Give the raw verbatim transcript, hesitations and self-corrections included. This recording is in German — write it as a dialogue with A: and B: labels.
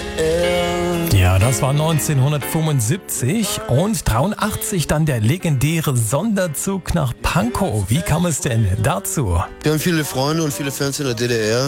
A: R.
B: Ja, das war neunzehnhundertfünfundsiebzig und dreiundachtzig dann der legendäre Sonderzug nach Pankow. Wie kam es denn dazu?
A: Wir haben viele Freunde und viele Fans in der D D R.